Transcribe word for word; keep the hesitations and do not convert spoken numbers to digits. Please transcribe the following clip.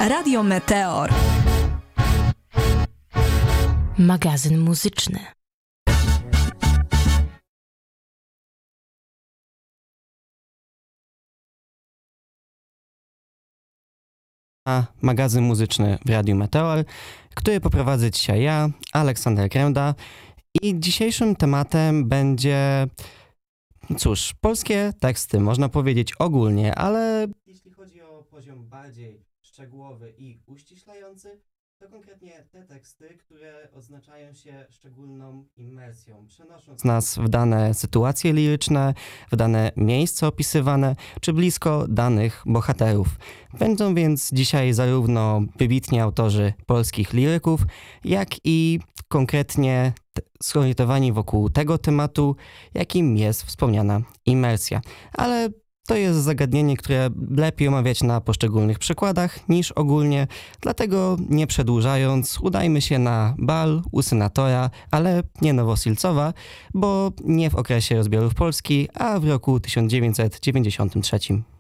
Radio Meteor. Magazyn muzyczny. Magazyn muzyczny w Radiu Meteor, który poprowadzę dzisiaj ja, Aleksander Kręda, i dzisiejszym tematem będzie, cóż, polskie teksty, można powiedzieć ogólnie, ale jeśli chodzi o poziom bardziej szczegółowy i uściślający, to konkretnie te teksty, które odznaczają się szczególną imersją, przenosząc nas w dane sytuacje liryczne, w dane miejsca opisywane, czy blisko danych bohaterów. Będą więc dzisiaj zarówno wybitni autorzy polskich liryków, jak i konkretnie zorientowani wokół tego tematu, jakim jest wspomniana imersja. Ale to jest zagadnienie, które lepiej omawiać na poszczególnych przykładach niż ogólnie, dlatego nie przedłużając, udajmy się na bal u senatora, ale nie Nowosilcowa, bo nie w okresie rozbiorów Polski, a w roku tysiąc dziewięćset dziewięćdziesiątym trzecim.